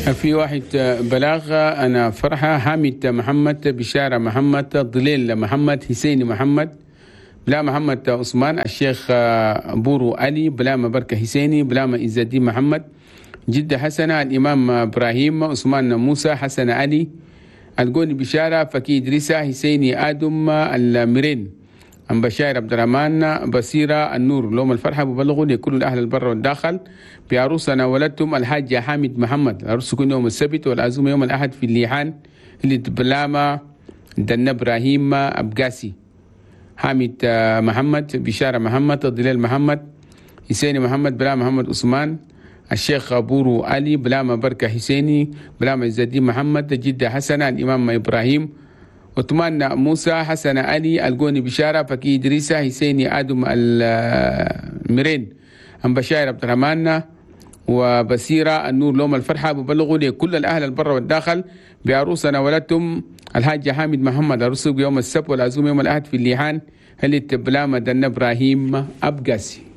في واحد بلاغ، أنا فرحة حامد محمد، بشارة محمد، ضليل محمد، حسيني محمد، بلا محمد عثمان، الشيخ بورو علي، بلا بركة حسيني، بلا عز الدين محمد، جدة حسنة، الإمام إبراهيم، عثمان موسى، حسن علي، القوني بشارة، فكي إدريسة، حسيني آدم، المرين، أم بشاير عبد الرحمن، بصيرة، النور، لوم الفرحة، ببلغوا لكل أهل البر والداخل بعروسنا ولدتم الحاج حامد محمد، العروس تكون يوم السبت والعزومة يوم الأحد في الليحان اللي بلامة دنا إبراهيم أبقاسي، حامد محمد، بشارة محمد، ضليل محمد، حسيني محمد، بلا محمد عثمان، الشيخ بورو علي، بلا بركة حسيني، بلا عز الدين محمد، جدة حسنة، الإمام إبراهيم، عثمان موسى، حسن علي، القوني بشارة، فكي إدريسة، حسيني آدم، المرين، أم بشاير عبد الرحمن، وبصيرة، النور، لوم الفرحة، ببلغوا لكل الأهل البر والداخل بعروسنا ولدتم الحاج حامد محمد، الرسول يوم السبت والعزومة يوم الأحد في الليحان اللي تبلامة دنا إبراهيم أبقاسي.